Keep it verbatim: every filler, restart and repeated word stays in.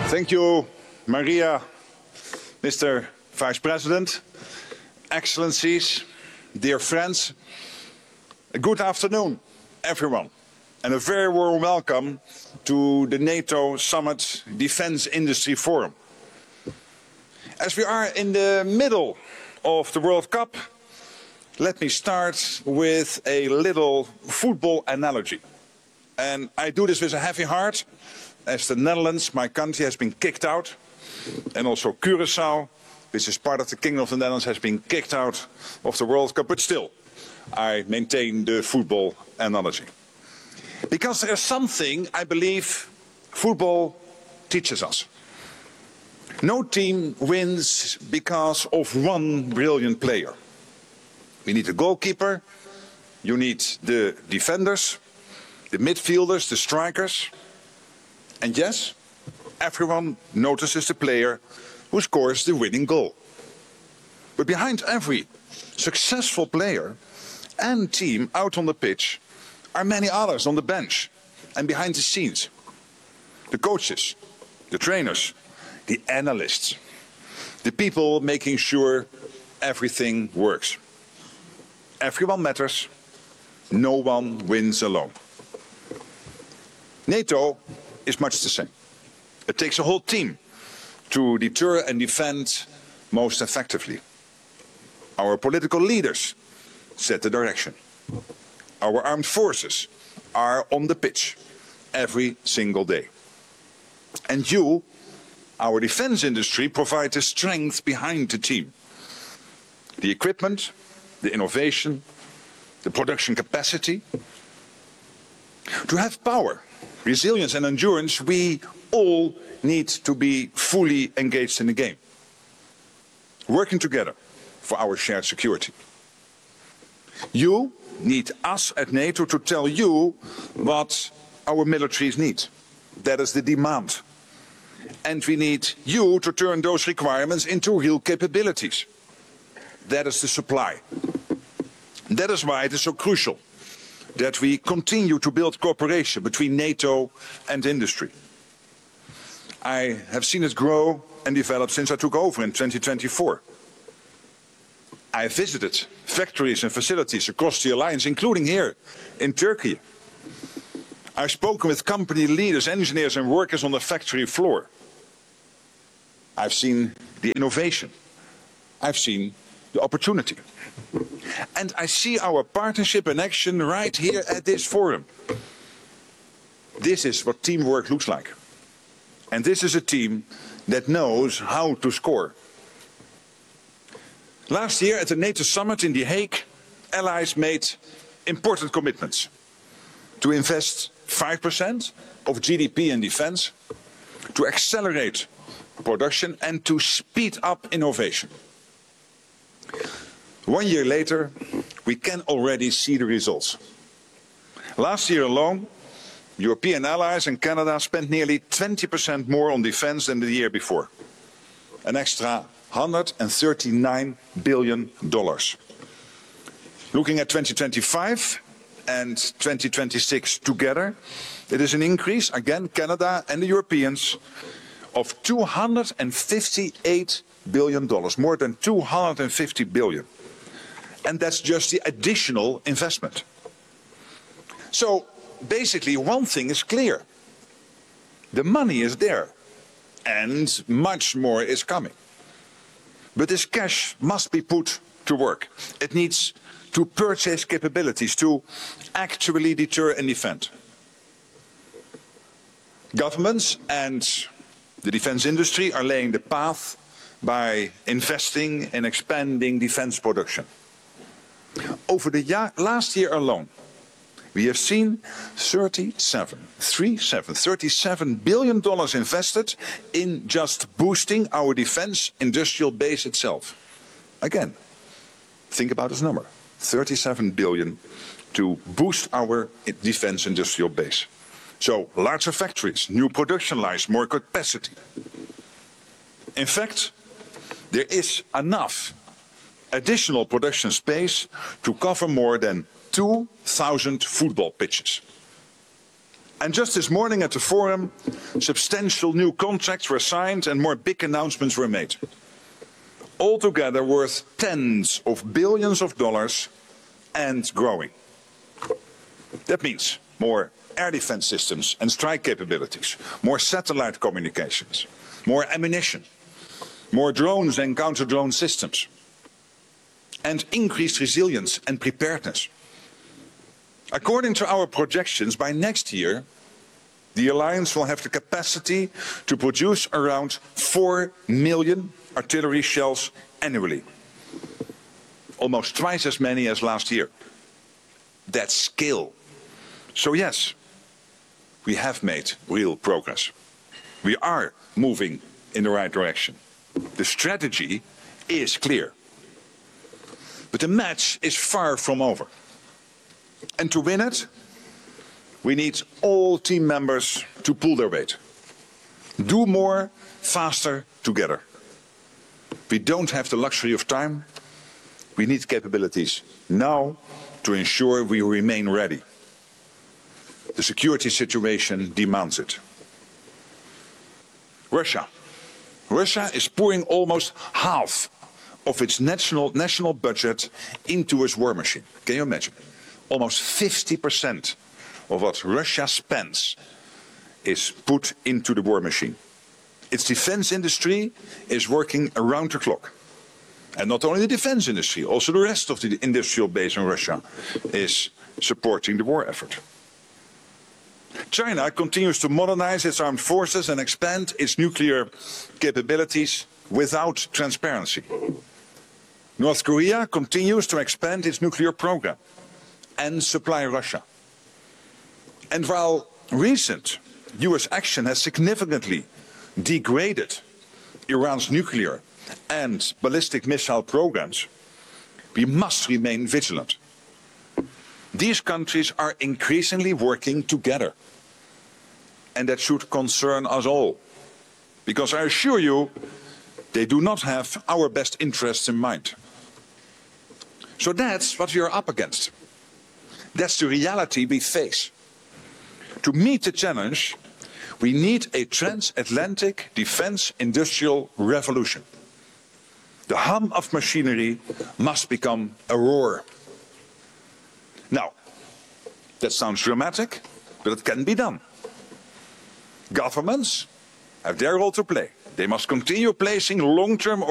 Thank you, Maria, Mister Vice President, Excellencies, dear friends. A good afternoon, everyone, and a very warm welcome to the NATO Summit Defence Industry Forum. As we are in the middle of the World Cup, let me start with a little football analogy. And I do this with a heavy heart, as the Netherlands, my country, has been kicked out, and also Curaçao, which is part of the Kingdom of the Netherlands, has been kicked out of the World Cup. But still, I maintain the football analogy. Because there is something I believe football teaches us. No team wins because of one brilliant player. We need a goalkeeper, you need the defenders, the midfielders, the strikers. And yes, everyone notices the player who scores the winning goal. But behind every successful player and team out on the pitch are many others on the bench and behind the scenes. The coaches, the trainers, the analysts, the people making sure everything works. Everyone matters, no one wins alone. NATO is much the same. It takes a whole team to deter and defend most effectively. Our political leaders set the direction. Our armed forces are on the pitch every single day. And you, our defense industry, provide the strength behind the team. The equipment, the innovation, the production capacity. To have power, resilience and endurance, we all need to be fully engaged in the game. Working together for our shared security. You need us at NATO to tell you what our militaries need. That is the demand. And we need you to turn those requirements into real capabilities. That is the supply. That is why it is so crucial that we continue to build cooperation between NATO and industry. I have seen it grow and develop since I took over in twenty twenty-four. I visited factories and facilities across the alliance, including here in Turkey. I've spoken with company leaders, engineers and workers on the factory floor. I've seen the innovation. I've seen the opportunity. And I see our partnership in action right here at this forum. This is what teamwork looks like. And this is a team that knows how to score. Last year at the NATO summit in The Hague, allies made important commitments to invest five percent of G D P in defense, to accelerate production and to speed up innovation. One year later, we can already see the results. Last year alone, European allies and Canada spent nearly twenty percent more on defense than the year before. An extra one hundred thirty-nine billion dollars. Looking at twenty twenty-five and twenty twenty-six together, it is an increase, again, Canada and the Europeans, of two hundred fifty-eight billion dollars, more than two hundred fifty billion dollars. And that's just the additional investment. So basically one thing is clear. The money is there and much more is coming. But this cash must be put to work. It needs to purchase capabilities to actually deter and defend. Governments and the defense industry are laying the path by investing in expanding defense production. Over the year, last year alone, we have seen thirty-seven, thirty-seven, thirty-seven billion dollars invested in just boosting our defense industrial base itself. Again, think about this number, thirty-seven billion to boost our defense industrial base. So larger factories, new production lines, more capacity. In fact, there is enough additional production space to cover more than two thousand football pitches. And just this morning at the forum, substantial new contracts were signed and more big announcements were made. Altogether worth tens of billions of dollars and growing. That means more air defense systems and strike capabilities, more satellite communications, more ammunition, more drones and counter-drone systems, and increased resilience and preparedness. According to our projections, by next year, the alliance will have the capacity to produce around four million artillery shells annually, almost twice as many as last year. That's scale. So yes, we have made real progress. We are moving in the right direction. The strategy is clear. But the match is far from over. And to win it, we need all team members to pull their weight. Do more, faster, together. We don't have the luxury of time. We need capabilities now to ensure we remain ready. The security situation demands it. Russia. Russia is pouring almost half of its national, national budget into its war machine. Can you imagine? Almost fifty percent of what Russia spends is put into the war machine. Its defense industry is working around the clock. And not only the defense industry, also the rest of the industrial base in Russia is supporting the war effort. China continues to modernize its armed forces and expand its nuclear capabilities without transparency. North Korea continues to expand its nuclear program and supply Russia. And while recent U S action has significantly degraded Iran's nuclear and ballistic missile programs, we must remain vigilant. These countries are increasingly working together. And that should concern us all. Because I assure you, they do not have our best interests in mind. So that's what we are up against. That's the reality we face. To meet the challenge, we need a transatlantic defense industrial revolution. The hum of machinery must become a roar. Now, that sounds dramatic, but it can be done. Governments have their role to play. They must continue placing long-term